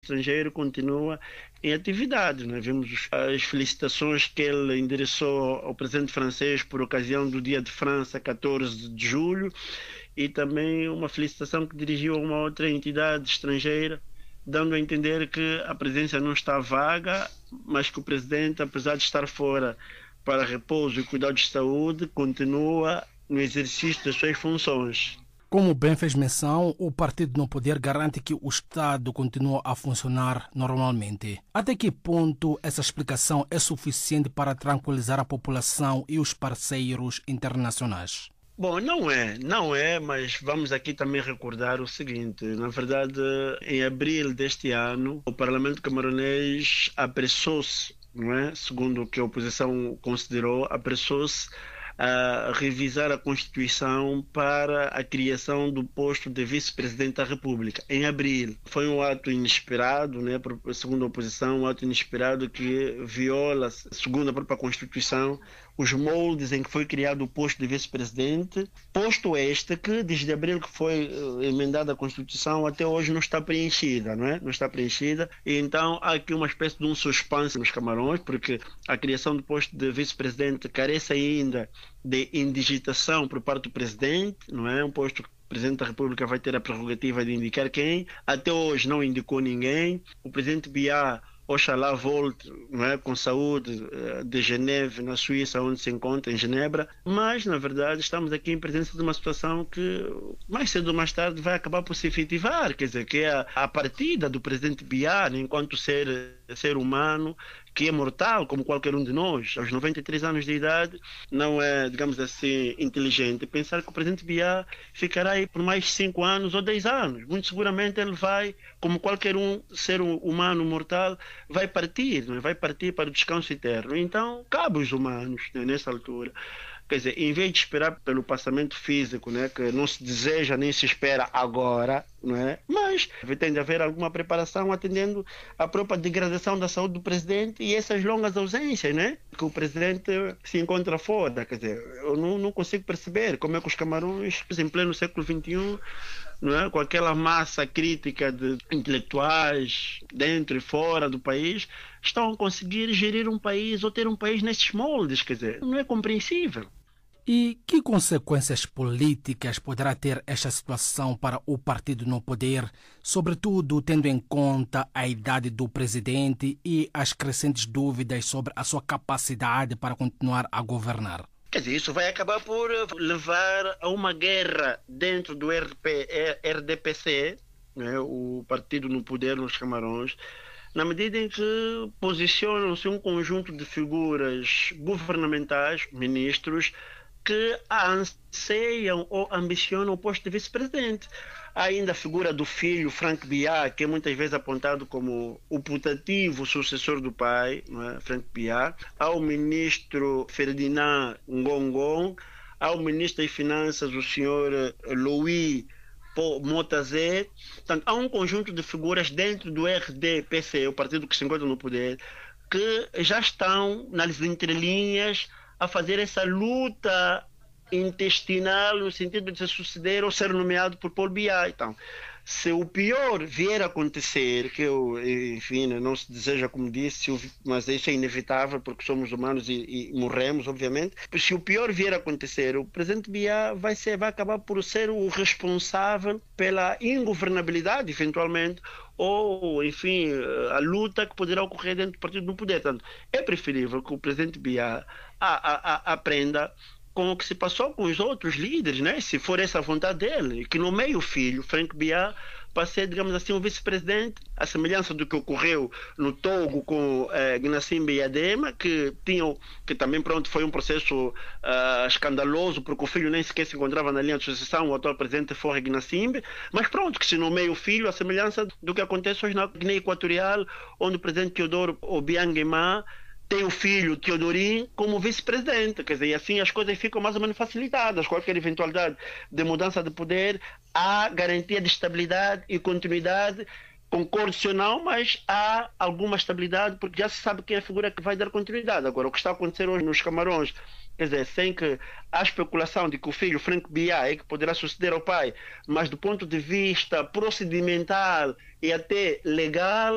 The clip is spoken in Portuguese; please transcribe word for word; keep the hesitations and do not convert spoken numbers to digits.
estrangeiro continua em atividade. Nós vimos as felicitações que ele endereçou ao presidente francês por ocasião do Dia de França, catorze de julho, e também uma felicitação que dirigiu a uma outra entidade estrangeira, dando a entender que a presença não está vaga, mas que o presidente, apesar de estar fora para repouso e cuidados de saúde, continua no exercício das suas funções. Como bem fez menção, o partido no poder garante que o Estado continua a funcionar normalmente. Até que ponto essa explicação é suficiente para tranquilizar a população e os parceiros internacionais? Bom, não é, não é, mas vamos aqui também recordar o seguinte. Na verdade, em abril deste ano, o Parlamento camerunês apressou-se, não é? Segundo o que a oposição considerou, apressou-se a revisar a Constituição para a criação do posto de vice-presidente da República, em abril. Foi um ato inesperado, né, segundo a oposição, um ato inesperado que viola, segundo a própria Constituição, os moldes em que foi criado o posto de vice-presidente, posto este que, desde abril que foi emendada a Constituição, até hoje não está preenchida, não é? Não está preenchida, e então há aqui uma espécie de um suspense nos Camarões, porque a criação do posto de vice-presidente carece ainda de indigitação por parte do presidente, não é? Um posto que o Presidente da República vai ter a prerrogativa de indicar quem. Até hoje não indicou ninguém. O Presidente Biá, oxalá volte, não é, com saúde de Geneve, na Suíça, onde se encontra, em Genebra, mas, na verdade, estamos aqui em presença de uma situação que, mais cedo ou mais tarde, vai acabar por se efetivar, quer dizer, que é a, a partida do Presidente Biá, enquanto ser, ser humano, que é mortal, como qualquer um de nós, aos noventa e três anos de idade, não é, digamos assim, inteligente pensar que o Presidente Biá ficará aí por mais cinco anos ou dez anos. Muito seguramente ele vai, como qualquer um ser humano mortal, vai partir, né? vai partir para o descanso eterno. Então, cabe aos humanos, né, nessa altura. Quer dizer, em vez de esperar pelo passamento físico, né, que não se deseja nem se espera agora, não é? Mas tem de haver alguma preparação atendendo à própria degradação da saúde do presidente e essas longas ausências, né, que o presidente se encontra fora. Quer dizer, eu não, não consigo perceber como é que os Camarões, em pleno século vinte e um, não é, com aquela massa crítica de intelectuais dentro e fora do país, estão a conseguir gerir um país ou ter um país nesses moldes. Quer dizer, não é compreensível. E que consequências políticas poderá ter esta situação para o partido no poder, sobretudo tendo em conta a idade do presidente e as crescentes dúvidas sobre a sua capacidade para continuar a governar? Quer dizer, isso vai acabar por levar a uma guerra dentro do R D P C, né, o partido no poder nos Camarões, na medida em que posicionam-se um conjunto de figuras governamentais, ministros, que anseiam ou ambicionam o posto de vice-presidente. Há ainda a figura do filho, Frank Biá, que é muitas vezes apontado como o putativo sucessor do pai, não é? Frank Biá. Há o ministro Ferdinand Ngongon, há o ministro das Finanças, o senhor Louis Motazé. Portanto, há um conjunto de figuras dentro do R D P C, o partido que se encontra no poder, que já estão nas entrelinhas a fazer essa luta intestinal no sentido de se suceder ou ser nomeado por Paul Biá. Então, se o pior vier a acontecer, que eu, enfim, não se deseja, como disse, mas isso é inevitável porque somos humanos e, e morremos, obviamente. Se o pior vier a acontecer, o presidente Biá vai, ser, vai acabar por ser o responsável pela ingovernabilidade, eventualmente, ou, enfim, a luta que poderá ocorrer dentro do partido no poder. Portanto, é preferível que o presidente Biá a, a, a aprenda com o que se passou com os outros líderes, né? Se for essa a vontade dele, que nomeie o filho, Frank Biá, para ser, digamos assim, o vice-presidente, a semelhança do que ocorreu no Togo com eh, Gnassingbé e Adema, que tinham, que também pronto foi um processo uh, escandaloso, porque o filho nem sequer se encontrava na linha de sucessão, o atual presidente foi Gnassingbé, mas pronto, que se nomeia o filho, a semelhança do que acontece hoje na Guiné Equatorial, onde o presidente Teodoro Obiang Nguema tem o filho Teodorim como vice-presidente, quer dizer, e assim as coisas ficam mais ou menos facilitadas. Qualquer eventualidade de mudança de poder, há garantia de estabilidade e continuidade. Concordo se ou não, mas há alguma estabilidade, porque já se sabe quem é a figura que vai dar continuidade. Agora, o que está a acontecer hoje nos Camarões, quer dizer, sem que há especulação de que o filho, Frank Biá, é que poderá suceder ao pai, mas do ponto de vista procedimental e até legal,